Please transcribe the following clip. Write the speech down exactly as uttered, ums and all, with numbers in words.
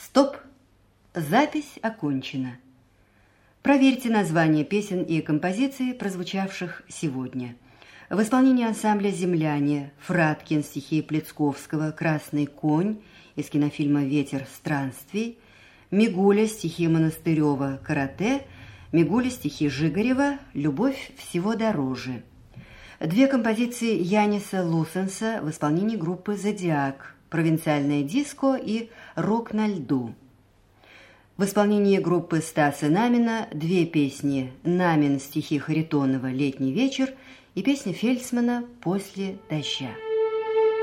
Стоп! Запись окончена. Проверьте названия песен и композиций, прозвучавших сегодня. В исполнении ансамбля «Земляне» Фраткин, стихи Плецковского, «Красный конь» из кинофильма «Ветер странствий», Мигуля, стихи Монастырева, «Карате», Мигуля, стихи Жигарева, «Любовь всего дороже». Две композиции Яниса Лусенса в исполнении группы «Зодиак», «Провинциальное диско» и «Рок на льду». В исполнении группы Стаса Намина две песни «Намин», стихи Харитонова «Летний вечер» и песня Фельдсмана «После дождя».